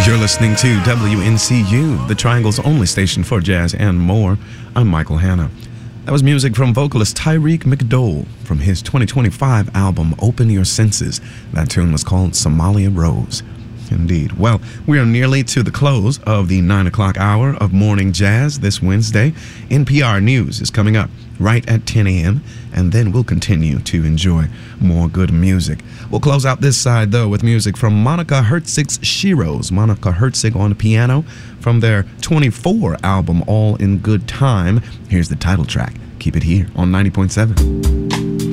You're listening to WNCU, the Triangle's only station for jazz and more. I'm Michael Hanna. That was music from vocalist Tyreek McDowell from his 2025 album, Open Your Senses. That tune was called Somalia Rose. Indeed. Well, we are nearly to the close of the 9 o'clock hour of Morning Jazz this Wednesday. NPR News is coming up right at 10 a.m., and then we'll continue to enjoy more good music. We'll close out this side, though, with music from Monica Herzig's Sheroes. Monica Herzig on the piano from their 24 album, All in Good Time. Here's the title track. Keep it here on 90.7.